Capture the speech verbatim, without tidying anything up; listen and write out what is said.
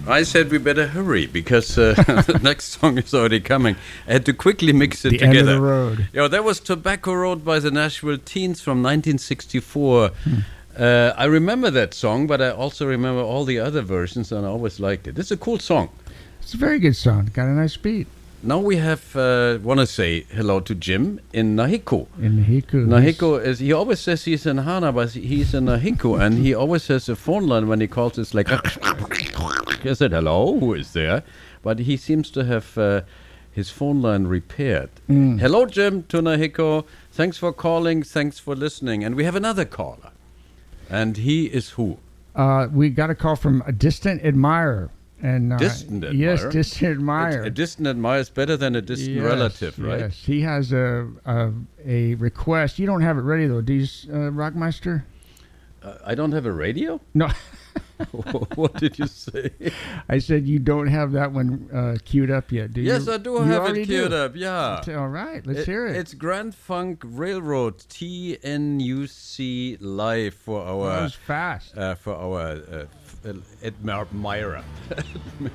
I said we better hurry because uh, the next song is already coming. I had to quickly mix it the together. End of the Road. Yeah, that was Tobacco Road by the Nashville Teens from nineteen sixty-four. Hmm. Uh, I remember that song, but I also remember all the other versions, and I always liked it. It's a cool song. It's a very good song. Got a nice beat. Now we have uh, want to say hello to Jim in Nahiko. In Nahiko. Nahiko is, he always says he's in Hana, but he's in Nahiko, and he always has a phone line when he calls. It's like, I said, hello, who is there? But he seems to have uh, his phone line repaired. Mm. Hello, Jim, to Nahiko. Thanks for calling. Thanks for listening. And we have another caller. And he is who? Uh, we got a call from a distant admirer. And uh, distant admirer? Yes, distant admirer. A, a distant admirer is better than a distant yes, relative, right? Yes, he has a, a a request. You don't have it ready, though, do you, uh, Rockmeister? Uh, I don't have a radio? No. What did you say? I said you don't have that one uh, queued up yet, do you? Yes, I do you have it queued do. up, yeah. All right, let's it, hear it. It's Grand Funk Railroad, T N U C Live for our... That was fast. Uh, for our uh, admirer.